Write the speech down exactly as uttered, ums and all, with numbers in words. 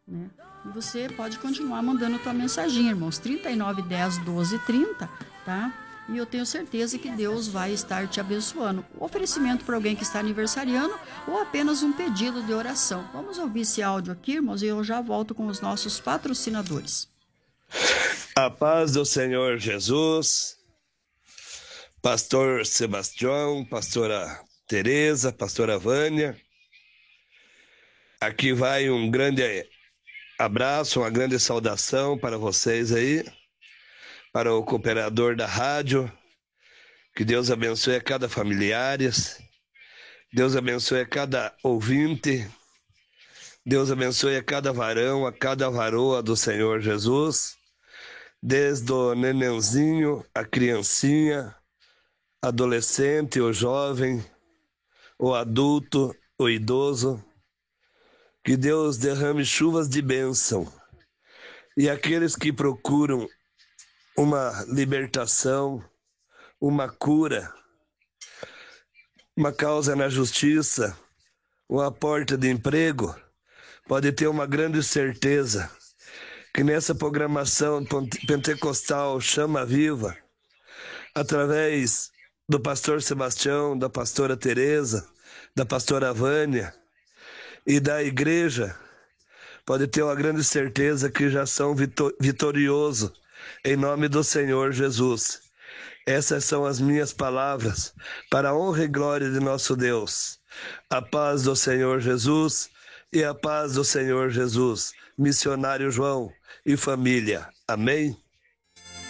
né? E você pode continuar mandando a tua mensagem, irmãos, trinta e nove, dez, doze, trinta, tá? E eu tenho certeza que Deus vai estar te abençoando. O oferecimento para alguém que está aniversariando ou apenas um pedido de oração. Vamos ouvir esse áudio aqui, irmãos, e eu já volto com os nossos patrocinadores. A paz do Senhor Jesus, pastor Sebastião, pastora Tereza, pastora Vânia. Aqui vai um grande abraço, uma grande saudação para vocês aí, para o cooperador da rádio. Que Deus abençoe a cada familiares, Deus abençoe a cada ouvinte, Deus abençoe a cada varão, a cada varoa do Senhor Jesus, desde o nenenzinho, a criancinha, adolescente, o jovem, o adulto, o idoso. Que Deus derrame chuvas de bênção. E aqueles que procuram uma libertação, uma cura, uma causa na justiça, uma porta de emprego, pode ter uma grande certeza que nessa programação pentecostal Chama Viva, através do pastor Sebastião, da pastora Tereza, da pastora Vânia e da igreja, pode ter uma grande certeza que já são vitoriosos em nome do Senhor Jesus. Essas são as minhas palavras para a honra e glória de nosso Deus. A paz do Senhor Jesus e a paz do Senhor Jesus. Missionário João e família. Amém?